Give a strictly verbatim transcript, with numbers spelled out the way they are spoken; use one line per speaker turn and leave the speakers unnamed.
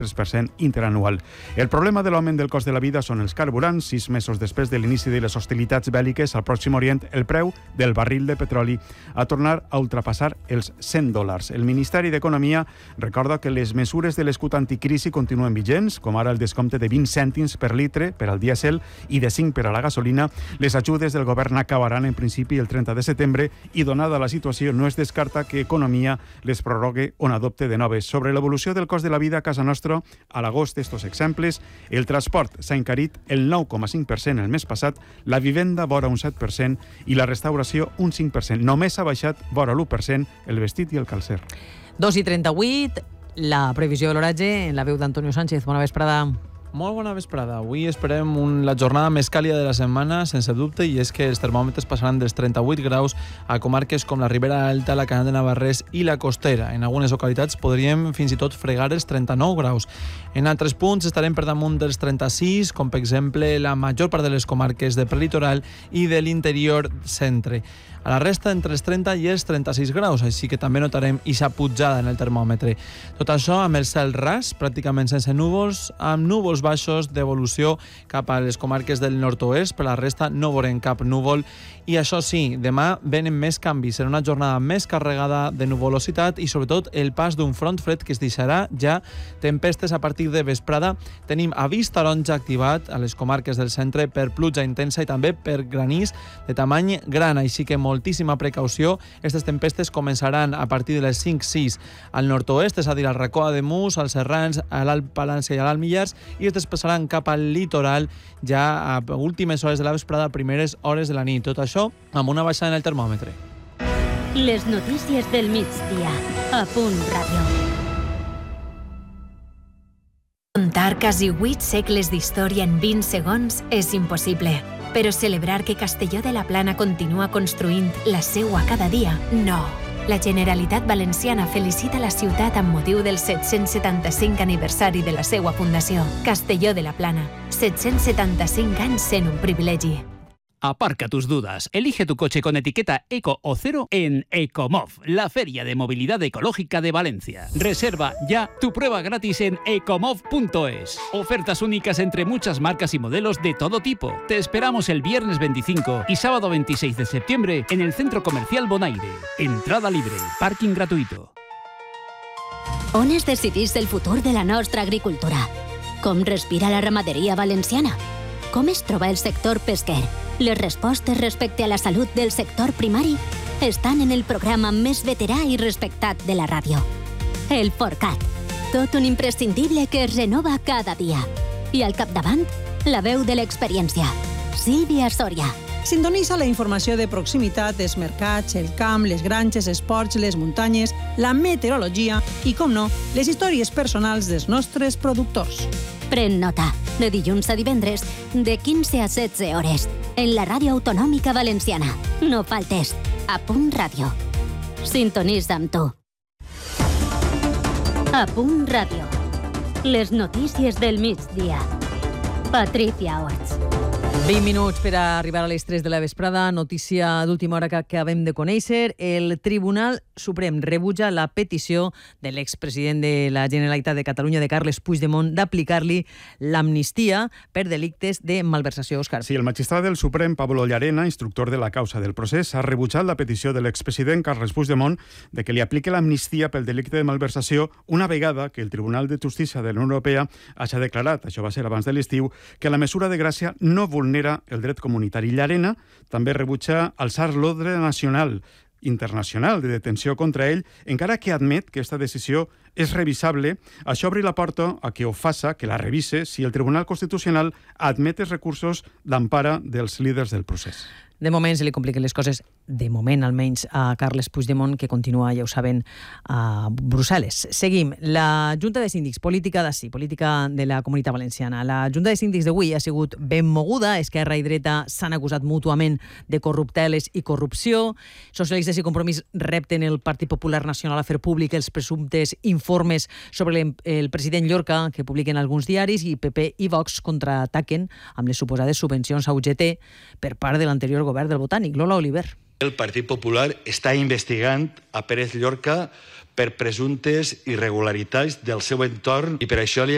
tres per cent interanual. El problema de l'augment del cost de la vida són els carburants. Sis mesos després de l'inici de les hostilitats bèl·liques al Pròxim Orient, el preu del barril de petroli ha tornat a ultrapassar els cent dòlars. El Ministeri d'Economia recorda que les mesures de l'escut anticrisi continuen vigents, com ara el descompte de vint cèntims per litre per al dièsel i de cinc per a la gasolina. Les ajudes del govern acabaran en principi el trenta de setembre i, donada la situació, no es descarta que Economia les prorrogue o n'adopte de noves. Sobre l'evolució del cost de la vida a casa nostra, a l'agost, estos exemples: el transport s'ha encarit el nou coma cinc per cent el mes passat, la vivenda vora un set per cent i la restauració un cinc per cent. Només ha baixat vora l'u per cent el vestit i el calcer.
dos i trenta-vuit, la previsió de l'oratge en la veu d'Antonio Sánchez. Bona vesprada.
Molt bona vesprada. Avui esperem un, la jornada més càlida de la setmana, sense dubte, i és que els termòmetres passaran dels trenta-vuit graus a comarques com la Ribera Alta, la Canal de Navarrés i la Costera. En algunes localitats podríem fins i tot fregar els trenta-nou graus. En altres punts estarem per damunt dels trenta-sis, com per exemple la major part de les comarques de prelitoral i de l'interior centre. A la resta, entre els trenta i els trenta-sis graus, així que també notarem ixa pujada en el termòmetre. Tot això amb el cel ras, pràcticament sense núvols, amb núvols baixos d'evolució cap a les comarques del nord-oest. Per la resta no veurem cap núvol. I això sí, demà venen més canvis. Serà una jornada més carregada de nuvolositat i sobretot el pas d'un front fred que es deixarà ja tempestes a partir de vesprada. Tenim avís taronja activat a les comarques del centre per pluja intensa i també per granís de tamany gran, així que moltíssima precaució. Aquestes tempestes començaran a partir de les cinc sis al nord-oest, és a dir, al racó de Mus, als Serrans, a l'Alt Palància i a l'Alt Millars, i es desplaçaran cap al litoral ja a últimes hores de la vesprada, primeres hores de la nit. Tot això amb una baixada en el termòmetre.
Les notícies del migdia a Punt Ràdio. Contar quasi vuit segles d'història en vint segons és impossible, però celebrar que Castelló de la Plana continua construint la seua cada dia, no. La Generalitat Valenciana felicita la ciutat amb motiu del set-cents setanta-cinc aniversari de la seua fundació. Castelló de la Plana, set-cents setanta-cinc anys sent un privilegi.
Aparca tus dudas. Elige tu coche con etiqueta Eco o Cero en Ecomov, la feria de movilidad ecológica de Valencia. Reserva ya tu prueba gratis en ecomov punto es. Ofertas únicas entre muchas marcas y modelos de todo tipo. Te esperamos el viernes veinticinco y sábado veintiséis de septiembre en el Centro Comercial Bonaire. Entrada libre, parking gratuito.
On es decidís el futur de la nostra agricultura? Com respira la ramaderia valenciana? Com es troba el sector pesquer? Les respostes respecte a la salut del sector primari estan en el programa més veterà i respectat de la ràdio. El Forcat. Tot un imprescindible que es renova cada dia. I al capdavant, la veu de l'experiència. Sílvia Soria.
Sintonitza la informació de proximitat dels mercats, el camp, les granges, esports, les muntanyes, la meteorologia i, com no, les històries personals dels nostres productors.
Pren nota. De dilluns a divendres, de quinze a setze hores, en la ràdio autonòmica valenciana. No faltes. A Punt Ràdio. Sintonitza amb tu. A Punt Ràdio. Les notícies del migdia. Patricia Orts.
vint minuts per a arribar a les tres de la vesprada. Notícia d'última hora que acabem de conèixer. El Tribunal Suprem rebutja la petició de l'expresident de la Generalitat de Catalunya, de Carles Puigdemont, d'aplicar-li l'amnistia per delictes de malversació. Òscar.
Sí, el magistrat del Suprem, Pablo Llarena, instructor de la causa del procés, ha rebutjat la petició de l'expresident Carles Puigdemont de que li apliqui l'amnistia pel delicte de malversació una vegada que el Tribunal de Justícia de la Unió Europea hagi declarat, això va ser abans de l'estiu, que la mesura de gràcia no vulnera el dret comunitari. Llarena també rebutja alçar l'ordre nacional internacional de detenció contra ell, encara que admet que aquesta decisió és revisable. Això obri la porta a que ho faça, que la revise, si el Tribunal Constitucional admet els recursos d'empara dels líders del procés.
De moment se li compliquen les coses, de moment almenys, a Carles Puigdemont, que continua, ja ho saben, a Brussel·les. Seguim. La Junta de Síndics, política d'ací, política de la Comunitat Valenciana. La Junta de Síndics d'avui ha sigut ben moguda. Esquerra i dreta s'han acusat mútuament de corrupteles i corrupció. Socialistes i Compromís repten el Partit Popular Nacional a fer públic els presumptes informes sobre el president Llorca que publiquen alguns diaris, i P P i Vox contraataquen amb les suposades subvencions a U G T per part de l'anterior govern del Botànic. Lola Oliver.
El Partit Popular està investigant a Pérez Llorca per presumptes irregularitats del seu entorn i per això li